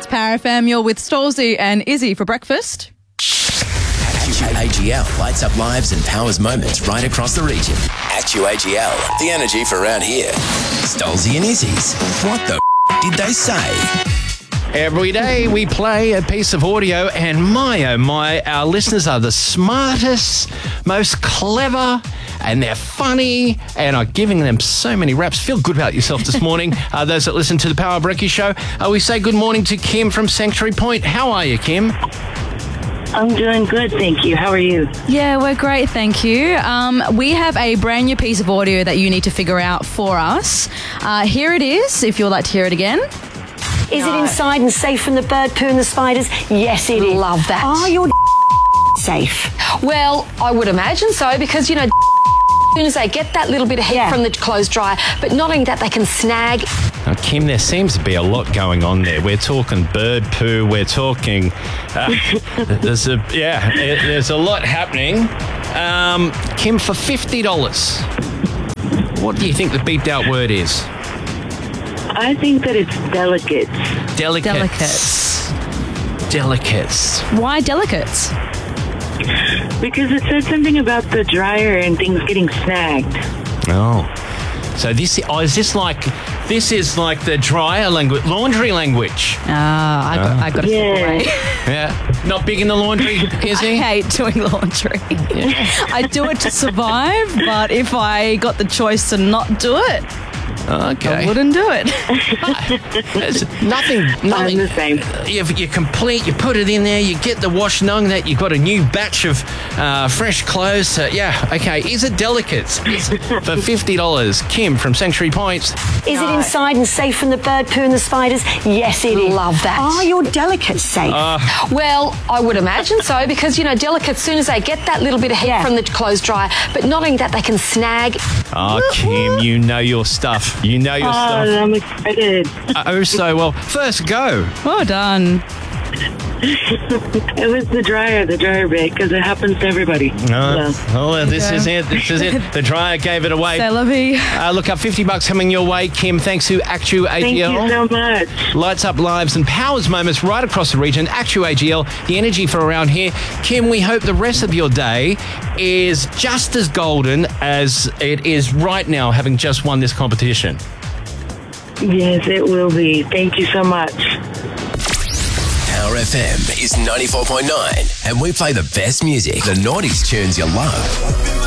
Power FM. You're with Stolzy and Izzy for breakfast. AGL lights up lives and powers moments right across the region. AGL, the energy for around here. Stolzy and Izzy's. What the did they say? Every day we play a piece of audio, and my oh my, our listeners are the smartest, most clever, and they're funny, and I'm giving them so many raps. Feel good about yourself this morning. Those that listen to the Power Brekkie Show, we say good morning to Kim from Sanctuary Point. How are you, Kim? I'm doing good, thank you. How are you? Yeah, we're great, thank you. We have a brand new piece of audio that you need to figure out for us. Here it is, if you'd like to hear it again. Is it inside and safe from the bird poo and the spiders? Yes, it is. Love that. Are your safe? Well, I would imagine so because, as soon as they get that little bit of heat from the clothes dryer, but not only that, they can snag. Now, Kim, there seems to be a lot going on there. We're talking bird poo. We're talking. There's a lot happening. Kim, for $50, what do you think the beeped out word is? I think that it's delicate. Delicates. Why delicates? Because it said something about the dryer and things getting snagged. Oh. So this is like the dryer language, laundry language. I got to step away. Yeah. Not big in the laundry, is he? I hate doing laundry. I do it to survive, but if I got the choice to not do it, okay, I wouldn't do it. There's nothing. I'm the same. You're complete. You put it in there. You get the wash, knowing that you've got a new batch of fresh clothes. So, okay. Is it delicate? For $50, Kim from Sanctuary Point. Is it inside and safe from the bird poo and the spiders? Yes, it is. Love that. Are your delicates safe? Well, I would imagine so because, delicates, as soon as they get that little bit of heat from the clothes dryer, but not only that, they can snag. Oh, Kim, you know your stuff. You know your stuff. I'm excited. Oh, so well. First go. Well done. It was the dryer bit, because it happens to everybody. This is it. The dryer gave it away. C'est la vie. Look up, $50 coming your way, Kim. Thanks to Actu AGL. Thank you so much. Lights up lives and powers moments right across the region. Actu AGL, the energy for around here. Kim, we hope the rest of your day is just as golden as it is right now, having just won this competition. Yes, it will be. Thank you so much. Power FM is 94.9, and we play the best music, the noughties tunes you love.